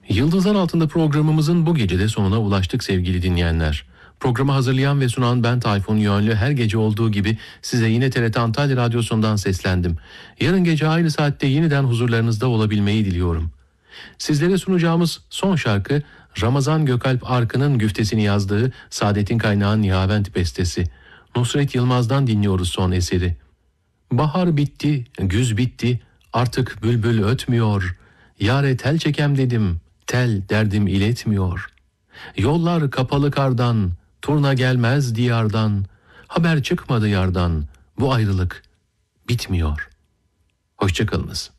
Yıldızlar Altında programımızın bu gece de sonuna ulaştık sevgili dinleyenler. Programı hazırlayan ve sunan ben Tayfun Yönlü, her gece olduğu gibi size yine TRT Antalya Radyosu'ndan seslendim. Yarın gece aynı saatte yeniden huzurlarınızda olabilmeyi diliyorum. Sizlere sunacağımız son şarkı Ramazan Gökalp Arkın'ın güftesini yazdığı Saadettin Kaynağ'ın Nihavent bestesi. Nusret Yılmaz'dan dinliyoruz son eseri. Bahar bitti, güz bitti, artık bülbül ötmüyor. Yâre tel çekem dedim, tel derdim iletmiyor. Yollar kapalı kardan, turna gelmez diyardan. Haber çıkmadı yardan, bu ayrılık bitmiyor. Hoşça kalınız.